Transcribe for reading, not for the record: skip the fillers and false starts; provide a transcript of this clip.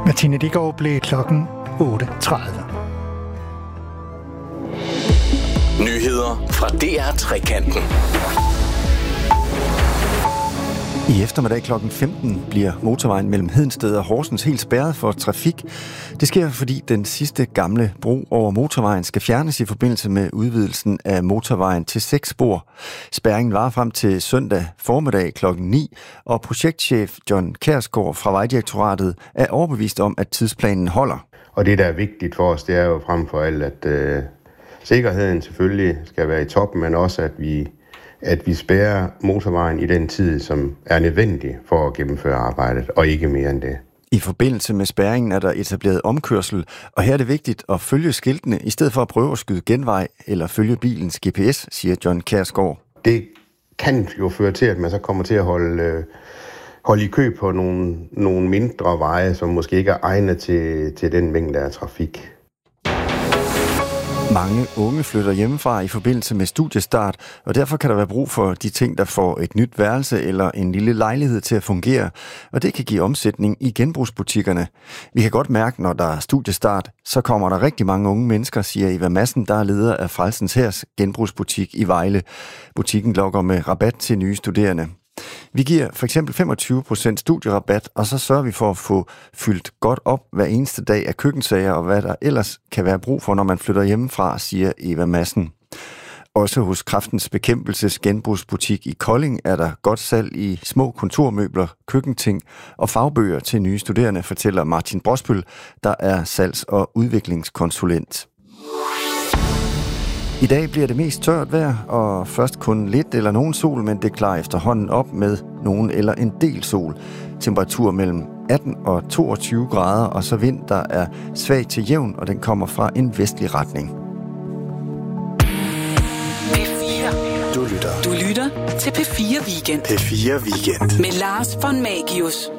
Martine Dickow blev klokken 8.30. Nyheder fra DR Trekanten. I eftermiddag kl. 15 bliver motorvejen mellem Hedensted og Horsens helt spærret for trafik. Det sker, fordi den sidste gamle bro over motorvejen skal fjernes i forbindelse med udvidelsen af motorvejen til 6 spor. Spærringen varer frem til søndag formiddag kl. 9, og projektchef John Kjærsgaard fra Vejdirektoratet er overbevist om, at tidsplanen holder. Og det, der er vigtigt for os, det er jo frem for alt, at sikkerheden selvfølgelig skal være i toppen, men også at vi spærrer motorvejen i den tid, som er nødvendig for at gennemføre arbejdet, og ikke mere end det. I forbindelse med spærringen er der etableret omkørsel, og her er det vigtigt at følge skiltene, i stedet for at prøve at skyde genvej eller følge bilens GPS, siger John Kjærsgaard. Det kan jo føre til, at man så kommer til at holde i kø på nogle mindre veje, som måske ikke er egnet til den mængde af trafik. Mange unge flytter hjemmefra i forbindelse med studiestart, og derfor kan der være brug for de ting, der får et nyt værelse eller en lille lejlighed til at fungere, og det kan give omsætning i genbrugsbutikkerne. Vi kan godt mærke, når der er studiestart, så kommer der rigtig mange unge mennesker, siger Eva Madsen, der er leder af Frelsens Hærs genbrugsbutik i Vejle. Butikken lokker med rabat til nye studerende. Vi giver for eksempel 25% studierabat, og så sørger vi for at få fyldt godt op hver eneste dag af køkkensager og hvad der ellers kan være brug for, når man flytter hjemmefra, siger Eva Madsen. Også hos Kræftens Bekæmpelses genbrugsbutik i Kolding er der godt salg i små kontormøbler, køkkenting og fagbøger til nye studerende, fortæller Martin Brosbøl, der er salgs- og udviklingskonsulent. I dag bliver det mest tørt vejr, og først kun lidt eller nogen sol, men det klarer efterhånden op med nogen eller en del sol. Temperatur mellem 18 og 22 grader, og så vind, der er svag til jævn, og den kommer fra en vestlig retning. Du lytter til P4 Weekend. P4 Weekend Med Lars von Magius.